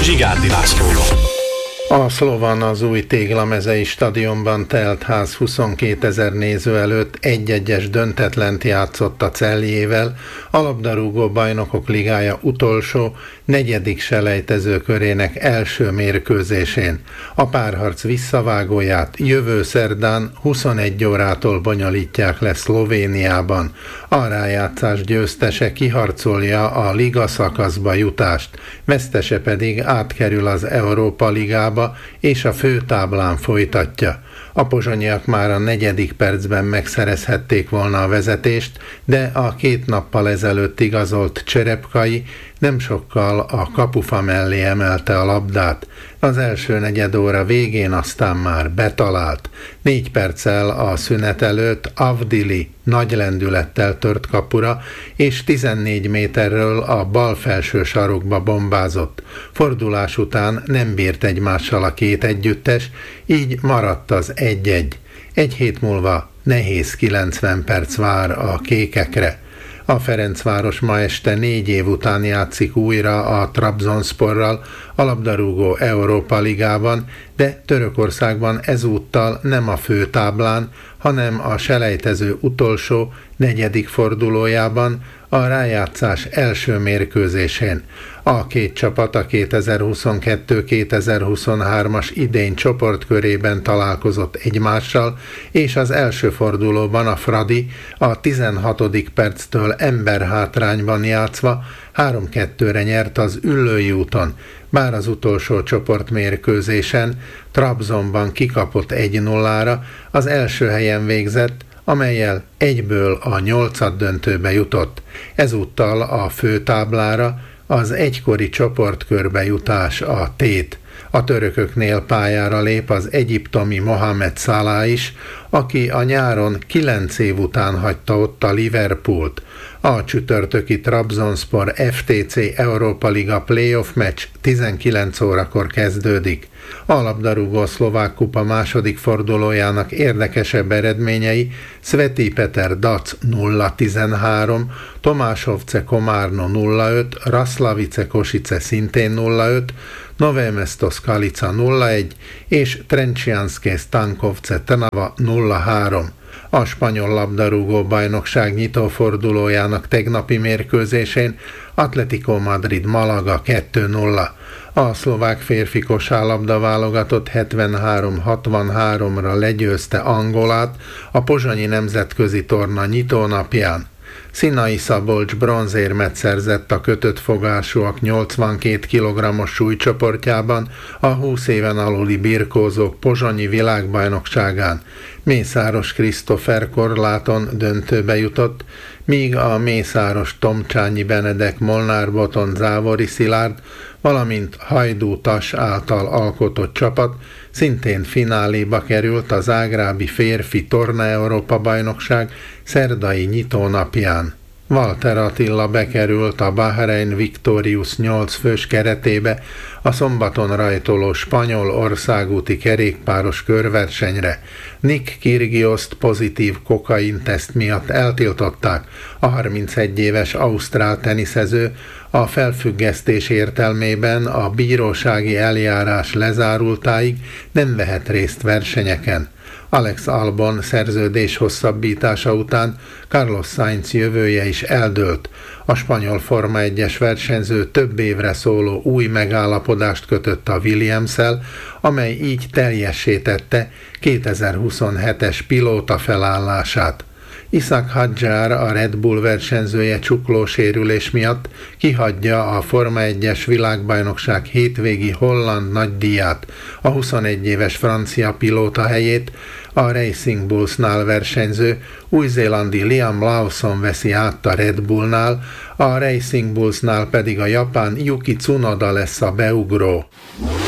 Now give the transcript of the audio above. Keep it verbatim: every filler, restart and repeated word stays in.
Zsigárdi Lászlóval. A Szlovan az új Téglamezei stadionban telt ház huszonkétezer néző előtt egy-egyes döntetlent játszott a Celjével, a labdarúgó bajnokok ligája utolsó, negyedik selejtező körének első mérkőzésén. A párharc visszavágóját jövő szerdán huszonegy órától bonyolítják le Szlovéniában. A rájátszás győztese kiharcolja a liga szakaszba jutást, vesztese pedig átkerül az Európa ligába, és a főtáblán folytatja. A pozsonyiak már a negyedik percben megszerezhették volna a vezetést, de a két nappal ezelőtt igazolt Cserepkai nem sokkal a kapufa mellé emelte a labdát. Az első negyed óra végén aztán már betalált. Négy perccel a szünet előtt Avdili nagy lendülettel tört kapura, és tizennégy méterről a bal felső sarokba bombázott. Fordulás után nem bírt egymással a két együttes, így maradt az egy-egy. Egy hét múlva nehéz kilencven perc vár a kékekre. A Ferencváros ma este négy év után játszik újra a Trabzonsporral a labdarúgó Európa ligában, de Törökországban ezúttal nem a főtáblán, hanem a selejtező utolsó, negyedik fordulójában, a rájátszás első mérkőzésén. A két csapat a kétezer-huszonkettő kétezer-huszonhármas idény csoportkörében találkozott egymással, és az első fordulóban a Fradi a tizenhatodik perctől emberhátrányban játszva három kettőre nyert az Üllői úton, bár az utolsó csoportmérkőzésen Trabzonban kikapott egy nullára, az első helyen végzett, amellyel egyből a nyolcaddöntőbe jutott. Ezúttal a főtáblára az egykori csoportkörbe jutás a tét. A törököknél pályára lép az egyiptomi Mohamed Salah is, aki a nyáron kilenc év után hagyta ott a Liverpoolt. A csütörtöki Trabzonspor ef té cé Európa Liga playoff meccs tizenkilenc órakor kezdődik. A labdarúgó szlovák kupa második fordulójának érdekesebb eredményei Sveti Peter Dac nulla tizenhárom, Tomásovce Komárno nulla öt, Raslavice Kosice szintén nulla öt, Nové Mesto Skalica nulla egy és Trencianske Stankovce Trnava nulla három. A spanyol labdarúgó bajnokság nyitófordulójának tegnapi mérkőzésén Atletico Madrid Malaga kettő nulla. A szlovák férfi kosárlabda válogatott hetvenhárom hatvanháromra legyőzte Angolát a pozsonyi nemzetközi torna nyitónapján. Szinai Szabolcs bronzérmet szerzett a kötött fogásúak nyolcvankét kilogrammos súlycsoportjában a húsz éven aluli birkózók pozsonyi világbajnokságán. Mészáros Krisztofer korláton döntőbe jutott, míg a Mészáros Tomcsányi Benedek Molnár Boton Závori Szilárd, valamint Hajdú Tas által alkotott csapat szintén fináléba került a zágrábi férfi torna Európa bajnokság szerdai nyitónapján. Walter Attila bekerült a Bahrein Victorious nyolc fős keretébe a szombaton rajtoló spanyol országúti kerékpáros körversenyre. Nick Kyrgioszt pozitív kokainteszt miatt eltiltották. A harmincegy éves ausztrál teniszező a felfüggesztés értelmében a bírósági eljárás lezárultáig nem vehet részt versenyeken. Alex Albon szerződés hosszabbítása után Carlos Sainz jövője is eldőlt. A spanyol Forma egyes versenyző több évre szóló új megállapodást kötött a Williams-szel, amely így teljessé tette kétezer-huszonhetes pilóta felállását. Ishaq Hadjar, a Red Bull versenyzője csuklósérülés miatt kihagyja a Forma egyes világbajnokság hétvégi holland nagydíját. A huszonegy éves francia pilóta helyét a Racing Bullsnál versenyző új-zélandi Liam Lawson veszi át a Red Bullnál, a Racing Bullsnál pedig a japán Yuki Tsunoda lesz a beugró.